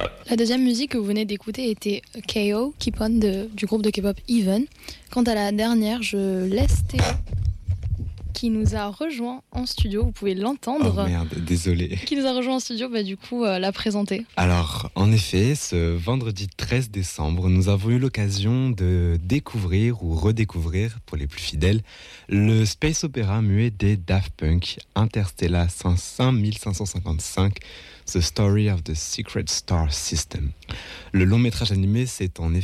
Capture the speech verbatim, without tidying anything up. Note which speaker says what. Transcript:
Speaker 1: La deuxième musique que vous venez d'écouter était K O, Keep On, de, du groupe de K-pop Even. Quant à la dernière, je laisse Théo, qui nous a rejoint en studio, vous pouvez l'entendre.
Speaker 2: Oh merde, désolé.
Speaker 1: Qui nous a rejoint en studio, bah du coup, euh, la présenter.
Speaker 2: Alors, en effet, ce vendredi treize décembre, nous avons eu l'occasion de découvrir ou redécouvrir, pour les plus fidèles, le space opéra muet des Daft Punk, Interstellar cinq mille cinq cent cinquante-cinq, The Story of the Secret Star System. Le long métrage animé, c'est en effet